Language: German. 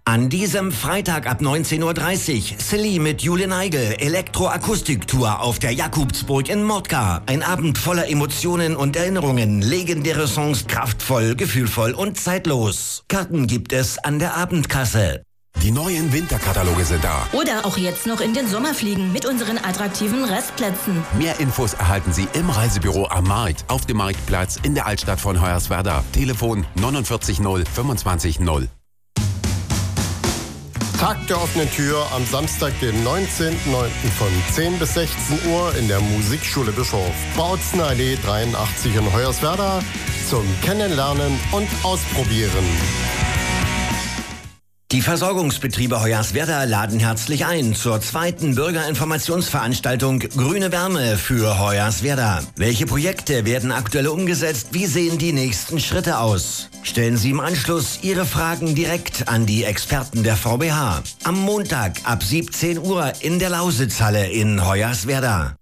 An diesem Freitag ab 19:30 Uhr Silly mit Jule Neigel, Elektroakustiktour auf der Jakobsburg in Mordgar. Ein Abend voller Emotionen und Erinnerungen, legendäre Songs, kraftvoll, gefühlvoll und zeitlos. Karten gibt es an der Abendkasse. Die neuen Winterkataloge sind da. Oder auch jetzt noch in den Sommerfliegen mit unseren attraktiven Restplätzen. Mehr Infos erhalten Sie im Reisebüro am Markt, auf dem Marktplatz in der Altstadt von Hoyerswerda. Telefon 49 0 25 0. Tag der offenen Tür am Samstag, den 19.09. von 10 bis 16 Uhr in der Musikschule Bischof. Bautzenallee 83 in Hoyerswerda zum Kennenlernen und Ausprobieren. Die Versorgungsbetriebe Hoyerswerda laden herzlich ein zur zweiten Bürgerinformationsveranstaltung Grüne Wärme für Hoyerswerda. Welche Projekte werden aktuell umgesetzt? Wie sehen die nächsten Schritte aus? Stellen Sie im Anschluss Ihre Fragen direkt an die Experten der VBH. Am Montag ab 17 Uhr in der Lausitzhalle in Hoyerswerda.